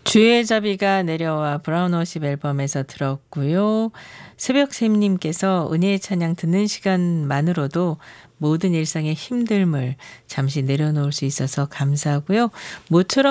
주의 자비가 내려와 브라운 워십 앨범에서 들었고요. 새벽샘님께서 은혜의 찬양 듣는 시간만으로도 모든 일상의 힘듦을 잠시 내려놓을 수 있어서 감사하고요. 모처럼